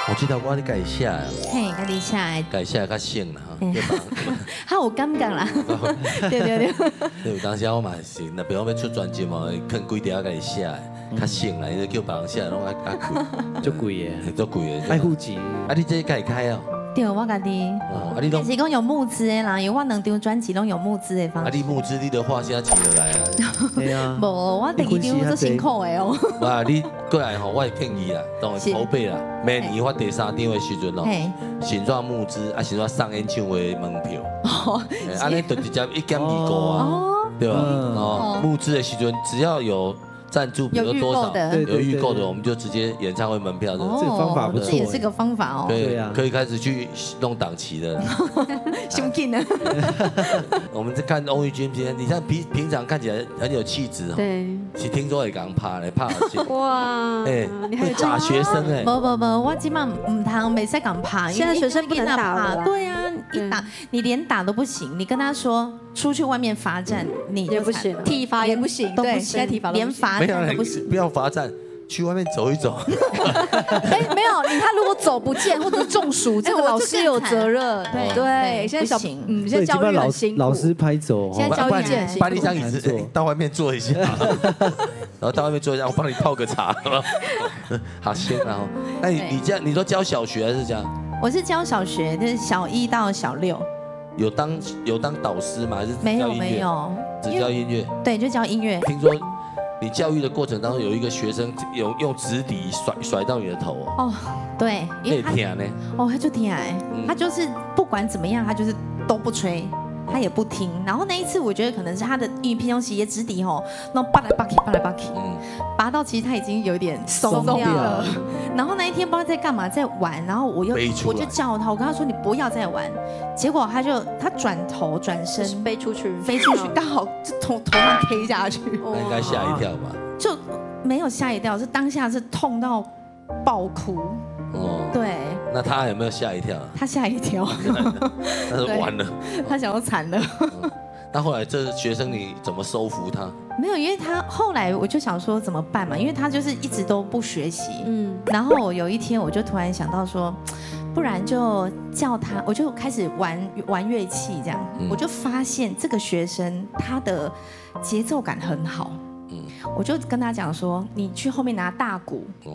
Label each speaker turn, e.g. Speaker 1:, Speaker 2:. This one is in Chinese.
Speaker 1: 我记得我咧改写啊，
Speaker 2: 嘿，家己写的，
Speaker 1: 改写较省啦，对吧？
Speaker 2: 较有感觉啦。对对对。
Speaker 1: 对，有当时我嘛是，那比如要出专辑嘛，坑几条家己写的，较省啦，伊叫别人写，拢爱贵，
Speaker 3: 就贵的，
Speaker 1: 足贵的。
Speaker 3: 爱护钱。
Speaker 1: 啊，你这家己开啊？
Speaker 2: 对，我家己。
Speaker 1: 哦，啊，你拢
Speaker 2: 是讲有募资的啦，因为我两张专辑拢有募资的方
Speaker 1: 啊，
Speaker 2: 式。
Speaker 1: 你募资你得花些钱落来啊。
Speaker 3: 对啊。
Speaker 2: 无，我第二张都辛苦的哦。
Speaker 1: 啊，你过来吼，我会建议啦，当然筹备啦，明年发第三张的时阵咯，先做募资，啊，先做上演唱会门票，安尼就直接1.25啊，对吧？哦，募资的时阵只要有赞助，比如多少有预购的，我们就直接演唱会门票的。
Speaker 3: 这个方法不错，
Speaker 2: 这也是个方法哦。
Speaker 1: 对啊，可以开始去弄档期的。
Speaker 2: 胸劲呢？
Speaker 1: 我们在看翁玉君今天，你像平常看起来很有气质哦。
Speaker 4: 对。
Speaker 1: 是听说也刚拍嘞，拍好戏。
Speaker 4: 哇！
Speaker 1: 哎，
Speaker 4: 你还有
Speaker 1: 打学生哎。
Speaker 2: 不，我基本唔通没使敢拍，
Speaker 4: 现在学生不能打了。
Speaker 2: 对啊，一打你连打都不行，你跟他说出去外面罚站，你
Speaker 4: 也不行，体罚也不行，
Speaker 2: 都不行，
Speaker 4: 现在体罚
Speaker 2: 连罚站都不行。
Speaker 1: 不要罚站。去外面走一走。
Speaker 4: 哎，没有，他如果走不见或者中暑，这个老师有责任。对，现在现在教育很辛苦。
Speaker 3: 老师拍走，
Speaker 4: 现在教育很辛苦。
Speaker 1: 搬一张椅子到外面坐一下，然后到外面坐一下，我帮你泡个茶。好，先然后，那你这样，你都教小学还是这样？
Speaker 2: 我是教小学，就是小1到小6。
Speaker 1: 有当导师吗？还是
Speaker 2: 没有，
Speaker 1: 只教音乐？
Speaker 2: 对，就教音乐。
Speaker 1: 听说。你教育的过程当中，有一个学生用直笛甩到你的头
Speaker 2: 哦，对，
Speaker 1: 因为他甜呢，
Speaker 2: 哦，他就甜，他就是不管怎么样，他就是都不吹，他也不听。然后那一次，我觉得可能是他的因为平常洗直笛吼，那拔来拔去，拔到其实他已经有点松掉了。然后那一天不知道在干嘛，在玩，然后我就叫他，我跟他说你不要再玩。结果他转身飞出去，刚好就头上 K 下去。
Speaker 1: 那应该吓一跳吧？
Speaker 2: 就没有吓一跳，是当下是痛到爆哭。哦，对。
Speaker 1: 那他有没有吓一跳？
Speaker 2: 他吓一跳。
Speaker 1: 那是完了。
Speaker 2: 他想要惨了。
Speaker 1: 那后来这学生你怎么收服他？
Speaker 2: 没有，因为他后来我就想说怎么办嘛，因为他就是一直都不学习。然后有一天我就突然想到说，不然就叫他，我就开始玩乐器这样。我就发现这个学生他的节奏感很好。我就跟他讲说，你去后面拿大鼓，